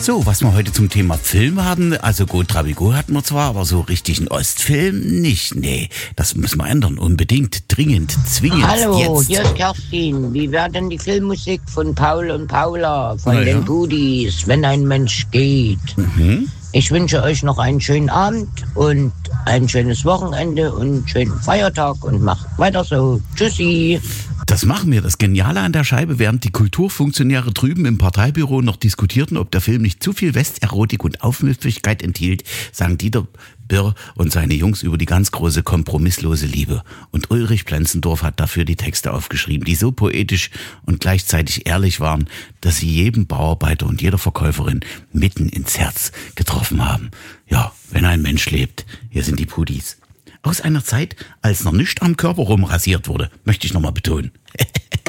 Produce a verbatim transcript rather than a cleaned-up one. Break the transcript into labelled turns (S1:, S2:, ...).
S1: So, was wir heute zum Thema Film haben, also Go Trabigo hatten wir zwar, aber so richtig einen Ostfilm nicht. Nee, das müssen wir ändern, unbedingt, dringend, zwingend.
S2: Hallo,
S1: jetzt.
S2: Hier ist Kerstin. Wie wäre denn die Filmmusik von Paul und Paula, von
S1: Na ja.
S2: den Pudis, wenn ein Mensch geht?
S1: Mhm.
S2: Ich wünsche euch noch einen schönen Abend und ein schönes Wochenende und einen schönen Feiertag und macht weiter so. Tschüssi.
S1: Das machen wir. Das Geniale an der Scheibe, während die Kulturfunktionäre drüben im Parteibüro noch diskutierten, ob der Film nicht zu viel Westerotik und Aufmüpfigkeit enthielt, sagen Dieter Birr und seine Jungs über die ganz große kompromisslose Liebe. Und Ulrich Plenzendorf hat dafür die Texte aufgeschrieben, die so poetisch und gleichzeitig ehrlich waren, dass sie jedem Bauarbeiter und jeder Verkäuferin mitten ins Herz getroffen haben. Ja, wenn ein Mensch lebt, hier sind die Pudis. Aus einer Zeit, als noch nichts am Körper rumrasiert wurde, möchte ich nochmal betonen.